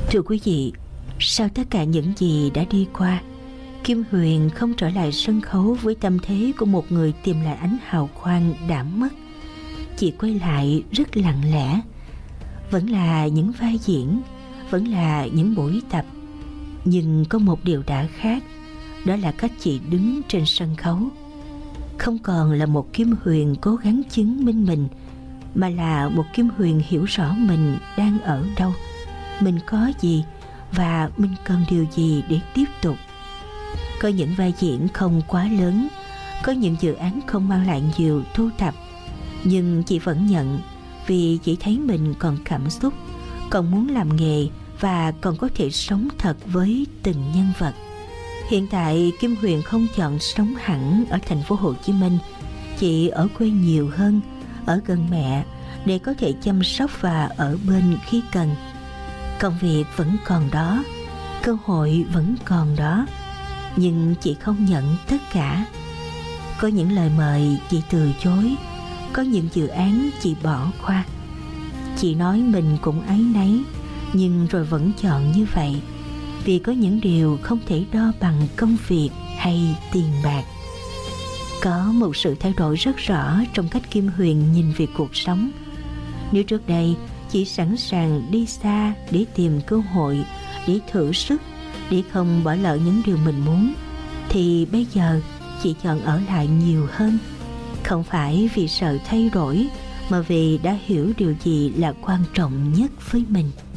Thưa quý vị, sau tất cả những gì đã đi qua, Kim Huyền không trở lại sân khấu với tâm thế của một người tìm lại ánh hào quang đã mất. Chị quay lại rất lặng lẽ. Vẫn là những vai diễn, vẫn là những buổi tập, nhưng có một điều đã khác. Đó là cách chị đứng trên sân khấu. Không còn là một Kim Huyền cố gắng chứng minh mình, mà là một Kim Huyền hiểu rõ mình đang ở đâu, mình có gì và mình cần điều gì để tiếp tục. Có những vai diễn không quá lớn, có những dự án không mang lại nhiều thu thập, nhưng chị vẫn nhận, vì chị thấy mình còn cảm xúc, còn muốn làm nghề và còn có thể sống thật với từng nhân vật. Hiện tại Kim Huyền không chọn sống hẳn ở thành phố Hồ Chí Minh. Chị ở quê nhiều hơn, ở gần mẹ để có thể chăm sóc và ở bên khi cần. Công việc vẫn còn đó, cơ hội vẫn còn đó, nhưng chị không nhận tất cả. Có những lời mời chị từ chối, có những dự án chị bỏ qua. Chị nói mình cũng áy náy, nhưng rồi vẫn chọn như vậy, vì có những điều không thể đo bằng công việc hay tiền bạc. Có một sự thay đổi rất rõ trong cách Kim Huyền nhìn về cuộc sống. Nếu trước đây chị sẵn sàng đi xa để tìm cơ hội, để thử sức, để không bỏ lỡ những điều mình muốn, thì bây giờ chị chọn ở lại nhiều hơn. Không phải vì sợ thay đổi, mà vì đã hiểu điều gì là quan trọng nhất với mình.